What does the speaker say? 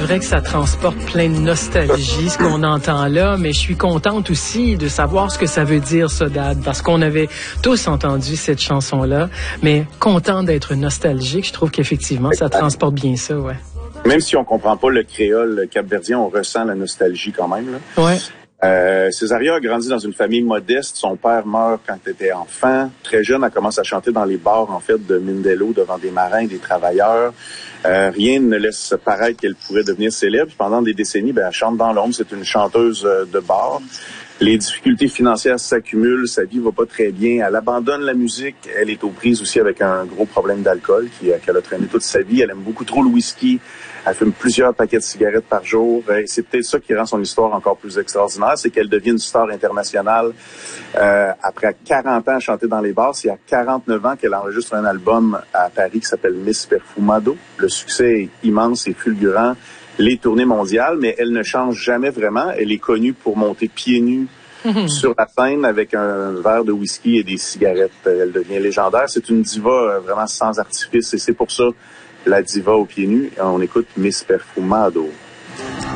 vrai que ça transporte plein de nostalgie, ce qu'on entend là, mais je suis contente aussi de savoir ce que ça veut dire, ça, Dad, parce qu'on avait tous entendu cette chanson-là, mais content d'être nostalgique, je trouve qu'effectivement, ça transporte bien ça, ouais. Même si on comprend pas le créole capverdien, on ressent la nostalgie quand même, là. Ouais. Césaria a grandi dans une famille modeste. Son père meurt quand elle était enfant. Très jeune, elle commence à chanter dans les bars, en fait, de Mindelo devant des marins, des travailleurs. Rien ne laisse paraître qu'elle pourrait devenir célèbre. Pendant des décennies, elle chante dans l'ombre. C'est une chanteuse de bar. Les difficultés financières s'accumulent, sa vie va pas très bien. Elle abandonne la musique. Elle est aux prises aussi avec un gros problème d'alcool qu'elle a traîné toute sa vie. Elle aime beaucoup trop le whisky. Elle fume plusieurs paquets de cigarettes par jour. Et c'est peut-être ça qui rend son histoire encore plus extraordinaire, c'est qu'elle devient une star internationale après 40 ans à chanter dans les bars. C'est à 49 ans qu'elle enregistre un album à Paris qui s'appelle Miss Perfumado. Le succès est immense et fulgurant. Les tournées mondiales, mais elle ne change jamais vraiment. Elle est connue pour monter pieds nus sur la scène avec un verre de whisky et des cigarettes. Elle devient légendaire. C'est une diva vraiment sans artifice et c'est pour ça la diva aux pieds nus. On écoute Miss Perfumado.